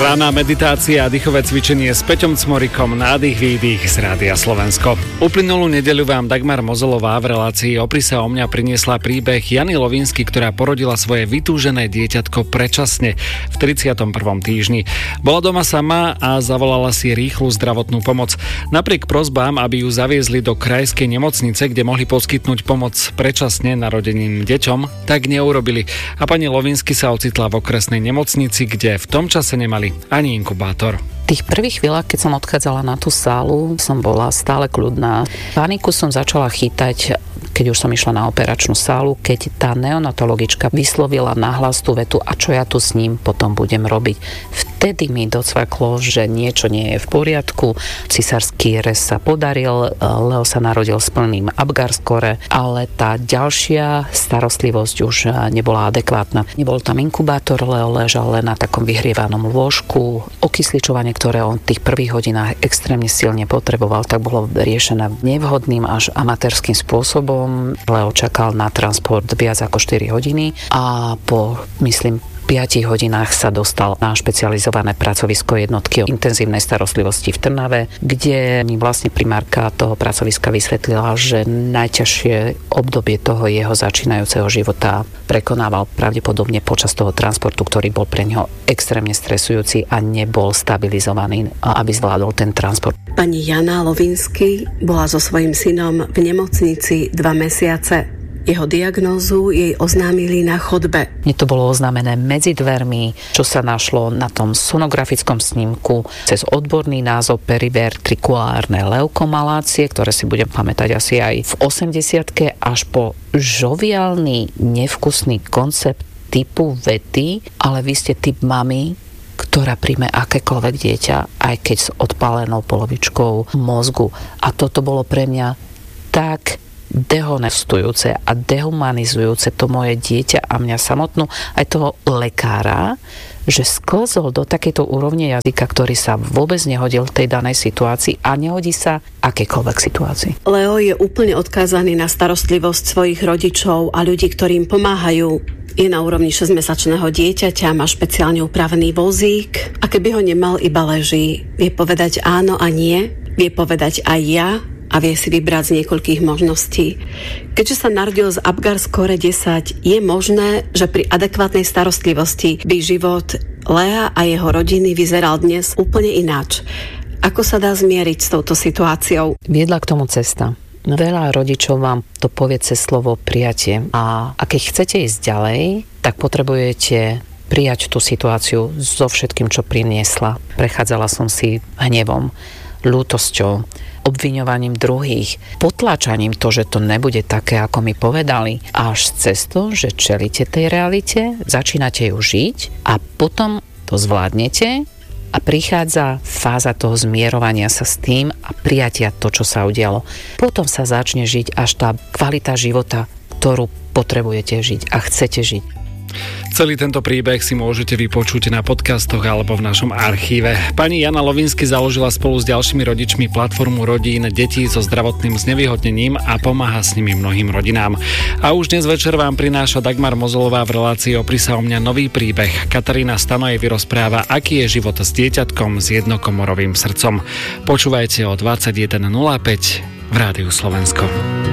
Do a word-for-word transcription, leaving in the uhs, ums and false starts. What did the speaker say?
Ranná meditácia a dýchové cvičenie s Peťom Cmorikom, nádych, výdych z Rádia Slovensko. Uplynulú nedeľu vám Dagmar Mozelová v relácii Opri sa o mňa priniesla príbeh Jany Lovinsky, ktorá porodila svoje vytúžené dieťatko predčasne v tridsiatom prvom týždni. Bola doma sama a zavolala si rýchlu zdravotnú pomoc. Napriek prosbám, aby ju zaviezli do krajskej nemocnice, kde mohli poskytnúť pomoc predčasne narodeným deťom, tak neurobili. A pani Lovinsky sa ocitla v okresnej nemocnici, kde v tom čase nemali ani inkubátor. V tých prvých chvíľach, keď som odchádzala na tú sálu, som bola stále kľudná. Paniku som začala chytať, keď už som išla na operačnú sálu, keď tá neonatologička vyslovila nahlas tú vetu, a čo ja tu s ním potom budem robiť. Vtedy mi docvaklo, že niečo nie je v poriadku. Cisársky rez sa podaril, Leo sa narodil s plným Apgar-skóre, ale tá ďalšia starostlivosť už nebola adekvátna. Nebol tam inkubátor, Leo ležal len na takom vyhrievanom lôžku. Okysličovanie, ktoré on v tých prvých hodinách extrémne silne potreboval, tak bolo riešené nevhodným až amatérským spôsobom. Leo čakal na transport viac ako štyri hodiny a po, myslím, piatich hodinách sa dostal na špecializované pracovisko jednotky intenzívnej starostlivosti v Trnave, kde mi vlastne primárka toho pracoviska vysvetlila, že najťažšie obdobie toho jeho začínajúceho života prekonával pravdepodobne počas toho transportu, ktorý bol pre neho extrémne stresujúci a nebol stabilizovaný, aby zvládol ten transport. Pani Jana Lovinsky bola so svojím synom v nemocnici dva mesiace. Jeho diagnózu jej oznámili na chodbe. Mne to bolo oznámené medzi dvermi, čo sa našlo na tom sonografickom snímku cez odborný názov perivertrikulárne leukomalácie, ktoré si budem pamätať asi aj v osemdesiatke, až po žoviálny, nevkusný koncept typu vety, ale vy ste typ mamy, ktorá príjme akékoľvek dieťa, aj keď s odpálenou polovičkou mozgu. A toto bolo pre mňa tak dehonestujúce a dehumanizujúce to moje dieťa a mňa samotnú, aj toho lekára, že sklzol do takejto úrovne jazyka, ktorý sa vôbec nehodil v tej danej situácii a nehodí sa akékoľvek situácii. Leo je úplne odkázaný na starostlivosť svojich rodičov a ľudí, ktorým pomáhajú. Je na úrovni šesťmesačného dieťaťa, má špeciálne upravený vozík a keby ho nemal, iba leží. Vie povedať áno a nie, vie povedať aj ja, a vie si vybrať z niekoľkých možností. Keďže sa narodil z Apgar-skóre desať, je možné, že pri adekvátnej starostlivosti by život Lea a jeho rodiny vyzeral dnes úplne ináč. Ako sa dá zmieriť s touto situáciou? Viedla k tomu cesta. Veľa rodičov vám to povie cez slovo prijatie. A, a keď chcete ísť ďalej, tak potrebujete prijať tú situáciu so všetkým, čo priniesla. Prechádzala som si hnevom, ľútosťou, obviňovaním druhých, potláčaním to, že to nebude také, ako mi povedali, až cez to, že čelíte tej realite, začínate ju žiť a potom to zvládnete a prichádza fáza toho zmierovania sa s tým a prijatia to, čo sa udialo. Potom sa začne žiť až tá kvalita života, ktorú potrebujete žiť a chcete žiť. Celý tento príbeh si môžete vypočuť na podcastoch alebo v našom archíve. Pani Jana Lovinsky založila spolu s ďalšími rodičmi platformu rodín detí so zdravotným znevýhodnením a pomáha s nimi mnohým rodinám. A už dnes večer vám prináša Dagmar Mozelová v relácii Opri sa o mňa nový príbeh. Katarína Stanojev vyrozpráva, aký je život s dieťatkom s jednokomorovým srdcom. Počúvajte o dvadsaťjeden nula päť v Rádiu Slovensko.